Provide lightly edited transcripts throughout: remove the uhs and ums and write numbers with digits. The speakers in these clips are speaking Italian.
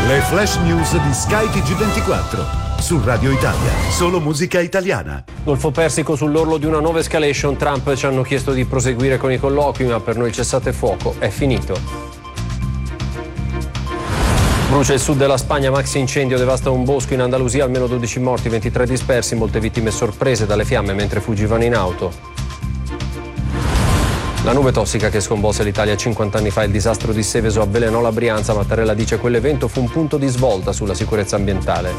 Le flash news di Sky TG24 su Radio Italia, solo musica italiana. Golfo Persico sull'orlo di una nuova escalation. Trump ci hanno chiesto di proseguire con i colloqui, ma per noi il cessate-fuoco è finito. Brucia il sud della Spagna, maxi incendio devasta un bosco in Andalusia, almeno 12 morti, 23 dispersi, molte vittime sorprese dalle fiamme mentre fuggivano in auto. La nube tossica che sconvolse l'Italia 50 anni fa, il disastro di Seveso avvelenò la Brianza. Mattarella dice quell'evento fu un punto di svolta sulla sicurezza ambientale.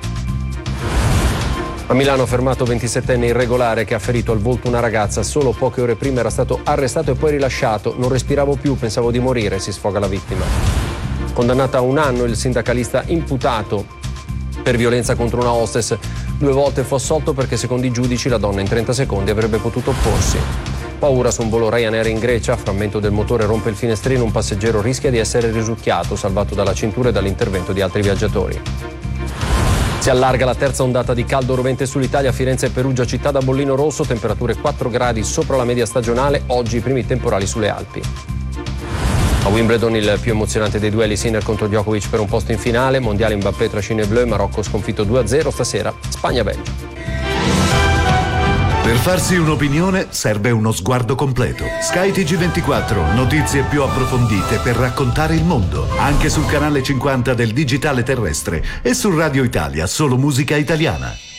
A Milano fermato 27enne irregolare che ha ferito al volto una ragazza. Solo poche ore prima era stato arrestato e poi rilasciato. Non respiravo più, pensavo di morire, si sfoga la vittima. Condannata a 1 anno il sindacalista imputato per violenza contro una hostess. 2 volte fu assolto perché secondo i giudici la donna in 30 secondi avrebbe potuto opporsi. Paura su un volo Ryanair in Grecia, frammento del motore rompe il finestrino, un passeggero rischia di essere risucchiato, salvato dalla cintura e dall'intervento di altri viaggiatori. Si allarga la terza ondata di caldo rovente sull'Italia, Firenze e Perugia città da bollino rosso, temperature 4 gradi sopra la media stagionale, oggi i primi temporali sulle Alpi. A Wimbledon il più emozionante dei duelli, Sinner contro Djokovic per un posto in finale, mondiale Mbappé trascina i blu, Marocco sconfitto 2-0, stasera Spagna-Belgio. Per farsi un'opinione serve uno sguardo completo. Sky TG24, notizie più approfondite per raccontare il mondo. Anche sul canale 50 del digitale terrestre e su Radio Italia, solo musica italiana.